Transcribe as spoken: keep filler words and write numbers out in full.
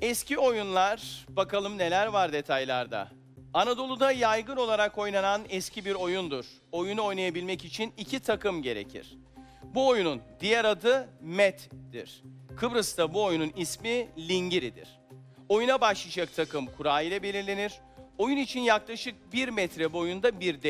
Eski oyunlar, bakalım neler var detaylarda. Anadolu'da yaygın olarak oynanan eski bir oyundur. Oyunu oynayabilmek için iki takım gerekir. Bu oyunun diğer adı met'tir. Kıbrıs'ta bu oyunun ismi lingiridir. Oyuna başlayacak takım kura ile belirlenir. Oyun için yaklaşık bir metre boyunda bir